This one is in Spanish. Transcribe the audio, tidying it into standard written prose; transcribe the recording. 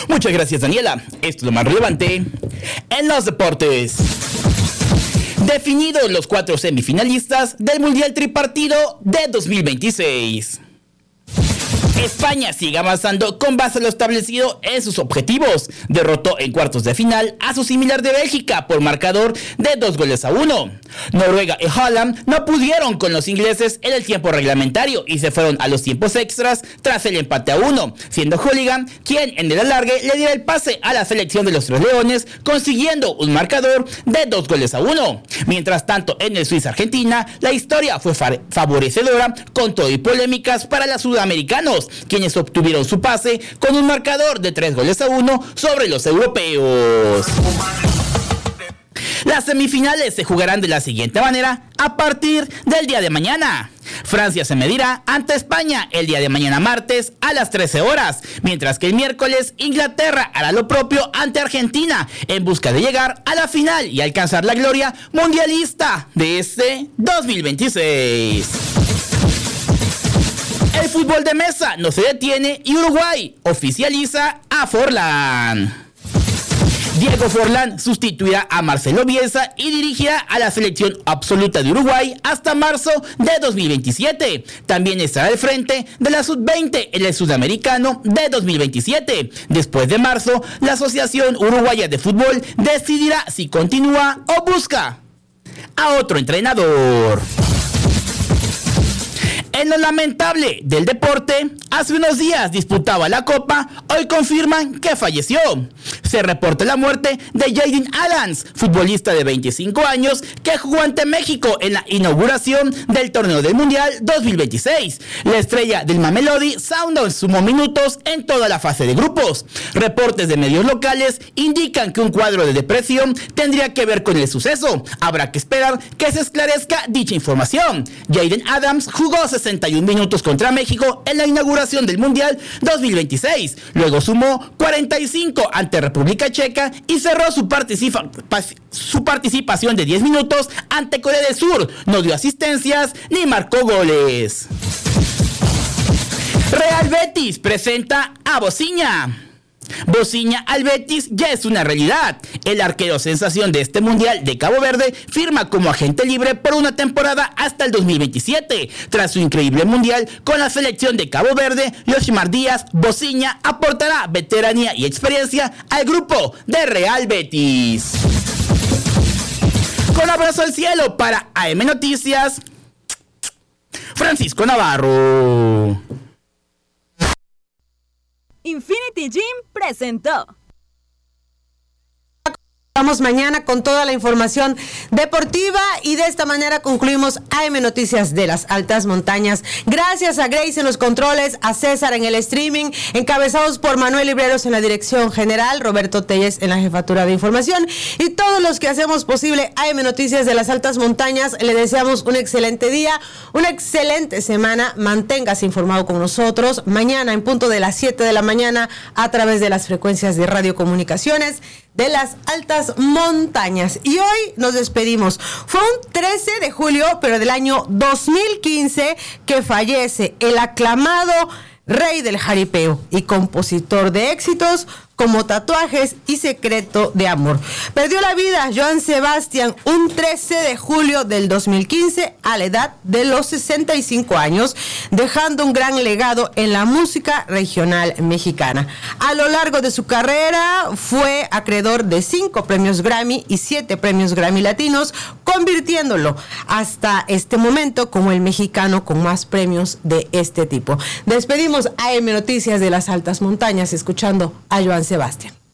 Muchas gracias, Daniela. Esto es lo más relevante en los deportes. Definidos los 4 semifinalistas del Mundial Tripartido de 2026. España sigue avanzando con base a lo establecido en sus objetivos. Derrotó en cuartos de final a su similar de Bélgica por marcador de 2-1. Noruega y Holland no pudieron con los ingleses en el tiempo reglamentario y se fueron a los tiempos extras tras el empate a 1, siendo Hooligan quien en el alargue le diera el pase a la selección de los Tres Leones, consiguiendo un marcador de 2-1. Mientras tanto, en el Suiza-Argentina, la historia fue favorecedora con todo y polémicas para los sudamericanos, quienes obtuvieron su pase con un marcador de 3-1 sobre los europeos. Las semifinales se jugarán de la siguiente manera a partir del día de mañana. Francia se medirá ante España el día de mañana martes a las 13 horas, mientras que el miércoles Inglaterra hará lo propio ante Argentina en busca de llegar a la final y alcanzar la gloria mundialista de este 2026. El fútbol de mesa no se detiene y Uruguay oficializa a Forlán. Diego Forlán sustituirá a Marcelo Bielsa y dirigirá a la selección absoluta de Uruguay hasta marzo de 2027. También estará al frente de la Sub-20 en el Sudamericano de 2027. Después de marzo, la Asociación Uruguaya de Fútbol decidirá si continúa o busca a otro entrenador. En lo lamentable del deporte, hace unos días disputaba la Copa, hoy confirman que falleció. Se reporta la muerte de Jaden Adams, futbolista de 25 años que jugó ante México en la inauguración del torneo del Mundial 2026. La estrella del Mamelodi Sundowns sumó minutos en toda la fase de grupos. Reportes de medios locales indican que un cuadro de depresión tendría que ver con el suceso. Habrá que esperar que se esclarezca dicha información. Jaden Adams jugó 61 minutos contra México en la inauguración del Mundial 2026. Luego sumó 45 ante República Checa y cerró su participación de 10 minutos ante Corea del Sur. No dio asistencias ni marcó goles. Real Betis presenta a Bosinha. Bosinha al Betis ya es una realidad. El arquero sensación de este mundial de Cabo Verde firma como agente libre por una temporada hasta el 2027. Tras su increíble mundial con la selección de Cabo Verde, Yoshimar Díaz, Bosinha aportará veteranía y experiencia al grupo de Real Betis. Con abrazo al cielo para AM Noticias, Francisco Navarro. Infinity Gym presentó. Vamos mañana con toda la información deportiva y de esta manera concluimos AM Noticias de las Altas Montañas. Gracias a Grace en los controles, a César en el streaming, encabezados por Manuel Libreros en la dirección general, Roberto Telles en la jefatura de información y todos los que hacemos posible AM Noticias de las Altas Montañas. Le deseamos un excelente día, una excelente semana. Manténgase informado con nosotros mañana en punto de las 7 de la mañana a través de las frecuencias de Radio Comunicaciones de las Altas Montañas. Y hoy nos despedimos. Fue un 13 de julio, pero del año 2015, que fallece el aclamado rey del jaripeo y compositor de éxitos como Tatuajes y Secreto de Amor. Perdió la vida Joan Sebastián un 13 de julio del 2015 a la edad de los 65 años, dejando un gran legado en la música regional mexicana. A lo largo de su carrera fue acreedor de 5 premios Grammy y 7 premios Grammy Latinos, convirtiéndolo hasta este momento como el mexicano con más premios de este tipo. Despedimos AM Noticias de las Altas Montañas escuchando a Joan Sebastián.